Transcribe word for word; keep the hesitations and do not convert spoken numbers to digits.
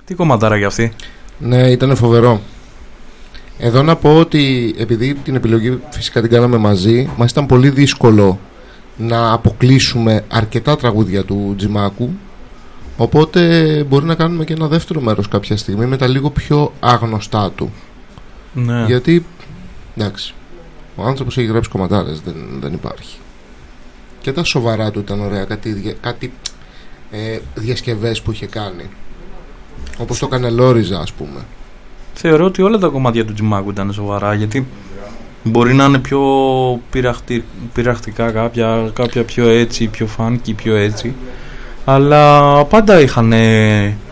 Τι κομματάρα για αυτή. Ναι, ήταν φοβερό. Εδώ να πω ότι επειδή την επιλογή φυσικά την κάναμε μαζί, μας ήταν πολύ δύσκολο να αποκλείσουμε αρκετά τραγούδια του Τζιμάκου. Οπότε μπορεί να κάνουμε και ένα δεύτερο μέρος κάποια στιγμή με τα λίγο πιο άγνωστά του. Ναι. Γιατί, εντάξει, ο άνθρωπος έχει γράψει κομματάρες, δεν, δεν υπάρχει. Και τα σοβαρά του ήταν ωραία, κάτι, κάτι ε, διασκευές που είχε κάνει. Όπως το έκανε Λόριζα, ας πούμε. Θεωρώ ότι όλα τα κομμάτια του Τζιμάκου ήταν σοβαρά, γιατί μπορεί να είναι πιο πειραχτή, πειραχτικά κάποια, κάποια πιο έτσι, πιο funky, πιο έτσι, αλλά πάντα είχαν